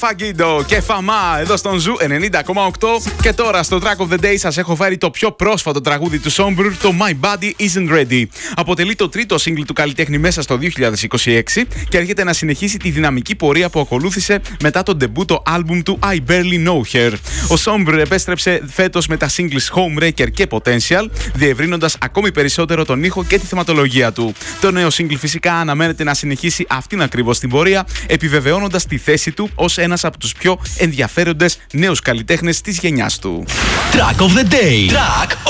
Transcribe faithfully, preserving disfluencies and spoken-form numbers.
Φαγκίντο και Φαμά εδώ στον Ζου ενενήντα κόμμα οκτώ. Και τώρα στο Track of the Day σας έχω φέρει το πιο πρόσφατο τραγούδι του Sombre, το My Body Isn't Ready. Αποτελεί το τρίτο single του καλλιτέχνη μέσα στο δύο χιλιάδες είκοσι έξι και έρχεται να συνεχίσει τη δυναμική πορεία που ακολούθησε μετά το ντεμπούτο άλμπουμ του I Barely Know Her. Ο Sombre επέστρεψε φέτος με τα singles Homewrecker και Potential, διευρύνοντας ακόμη περισσότερο τον ήχο και τη θεματολογία του. Το νέο single φυσικά αναμένεται να συνεχίσει αυτήν ακριβώς την πορεία, επιβεβαιώνοντας τη θέση του ως ένας από τους πιο ενδιαφέροντες νέους καλλιτέχνες της γενιάς του. Track of the Day. Track